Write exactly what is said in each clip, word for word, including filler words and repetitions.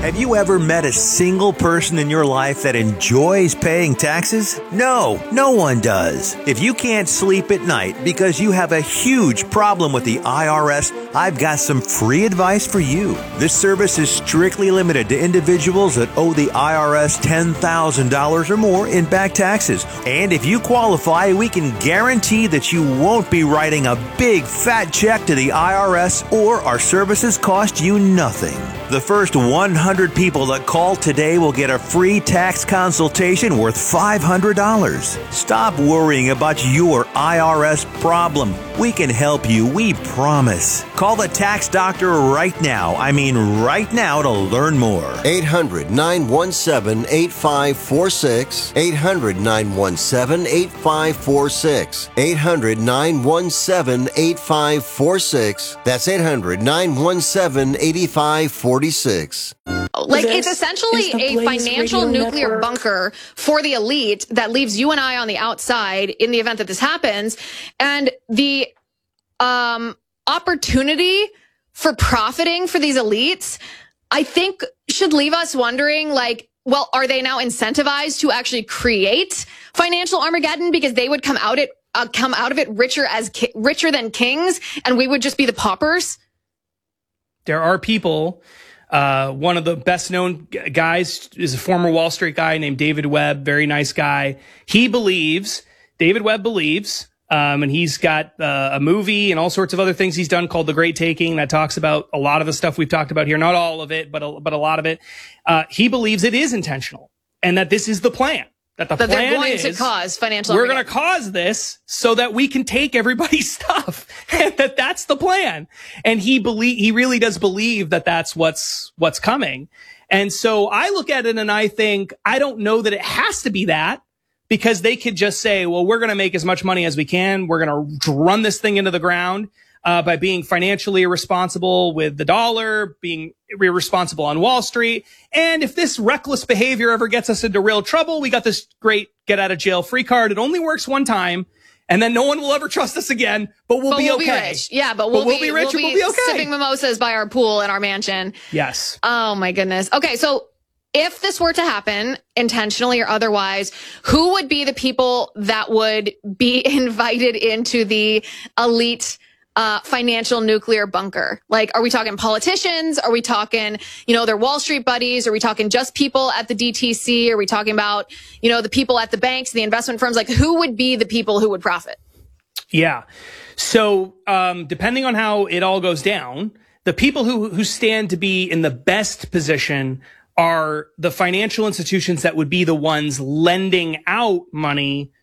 Have you ever met a single person in your life that enjoys paying taxes? No, no one does. If you can't sleep at night because you have a huge problem with the I R S, I've got some free advice for you. This service is strictly limited to individuals that owe the I R S ten thousand dollars or more in back taxes. And if you qualify, we can guarantee that you won't be writing a big fat check to the I R S, or our services cost you nothing. The first one hundred people that call today will get a free tax consultation worth five hundred dollars. Stop worrying about your I R S problem. We can help you, we promise. Call the tax doctor right now. I mean right now to learn more. eight hundred, nine one seven, eight five four six. eight hundred, nine one seven, eight five four six. eight hundred, nine one seven, eight five four six. That's eight hundred, nine one seven, eight five four six. Like, it's essentially a financial nuclear network. bunker for the elite that leaves you and I on the outside in the event that this happens. And the um, opportunity for profiting for these elites, I think, should leave us wondering, like, well, are they now incentivized to actually create financial Armageddon because they would come out it uh, come out of it richer as ki- richer than kings, and we would just be the paupers? There are people. Uh, one of the best known g- guys is a former Wall Street guy named David Webb. Very nice guy. He believes, David Webb believes, um, and he's got uh, a movie and all sorts of other things he's done called The Great Taking that talks about a lot of the stuff we've talked about here. Not all of it, but a, but a lot of it. Uh, he believes it is intentional and that this is the plan. That the That plan they're going is to cause financial we're going to Armageddon. cause this so that we can take everybody's stuff, and that that's the plan. And he believe he really does believe that that's what's what's coming. And so I look at it and I think, I don't know that it has to be that, because they could just say, well, we're going to make as much money as we can. We're going to run this thing into the ground uh, by being financially irresponsible with the dollar, being irresponsible on Wall Street. And if this reckless behavior ever gets us into real trouble, we got this great get out of jail free card. It only works one time, and then no one will ever trust us again, but we'll But be we'll okay. be rich. Yeah, but we'll, But we'll be, be rich we'll and we'll be okay. sipping mimosas by our pool in our mansion. Yes. Oh my goodness. Okay, so if this were to happen, intentionally or otherwise, who would be the people that would be invited into the elite uh, financial nuclear bunker? Like, are we talking politicians? Are we talking, you know, their Wall Street buddies? Are we talking just people at the D T C? Are we talking about, you know, the people at the banks, the investment firms? Like, who would be the people who would profit? Yeah. So, um, depending on how it all goes down, the people who, who stand to be in the best position are the financial institutions that would be the ones lending out money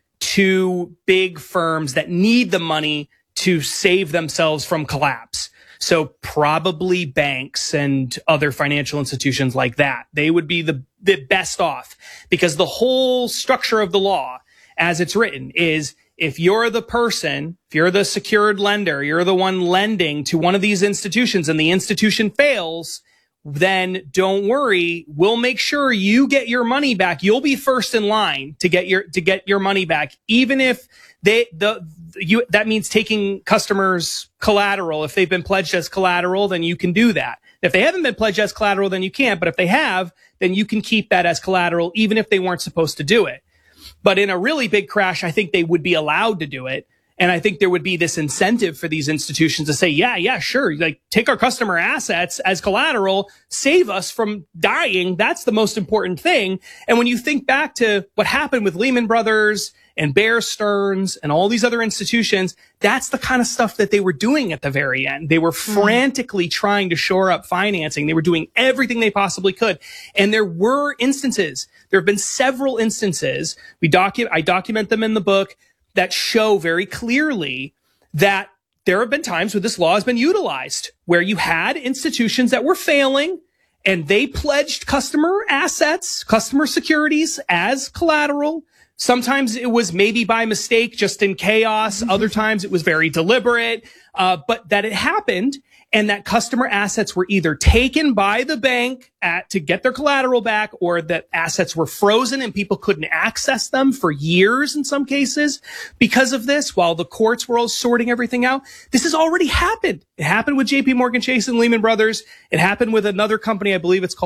to big firms that need the money to save themselves from collapse. So probably banks and other financial institutions like that. They would be the, the best off, because the whole structure of the law as it's written is, if you're the person, if you're the secured lender, you're the one lending to one of these institutions and the institution fails, then don't worry. We'll make sure you get your money back. You'll be first in line to get your, to get your money back. Even if they, the, you, that means taking customers' collateral. If they've been pledged as collateral, then you can do that. If they haven't been pledged as collateral, then you can't. But if they have, then you can keep that as collateral, even if they weren't supposed to do it. But in a really big crash, I think they would be allowed to do it. And I think there would be this incentive for these institutions to say, yeah, yeah, sure. Like, take our customer assets as collateral, save us from dying. That's the most important thing. And when you think back to what happened with Lehman Brothers and Bear Stearns and all these other institutions, that's the kind of stuff that they were doing at the very end. They were frantically trying to shore up financing. They were doing everything they possibly could. And there were instances, there have been several instances, we docu- I document them in the book, that show very clearly that there have been times where this law has been utilized, where you had institutions that were failing and they pledged customer assets, customer securities as collateral. Sometimes it was maybe by mistake, just in chaos. Other times it was very deliberate, uh, but that it happened, and that customer assets were either taken by the bank at, to get their collateral back, or that assets were frozen and people couldn't access them for years in some cases because of this, while the courts were all sorting everything out. This has already happened. It happened with J P Morgan Chase and Lehman Brothers. It happened with another company, I believe it's called